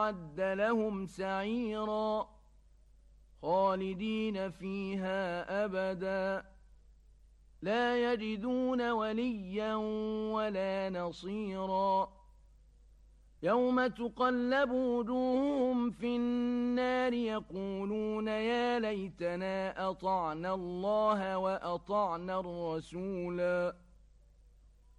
أعد لهم سعيرا خالدين فيها أبدا لا يجدون وليا ولا نصيرا يوم تقلب وجوههم في النار يقولون يا ليتنا أطعنا الله وأطعنا الرسولا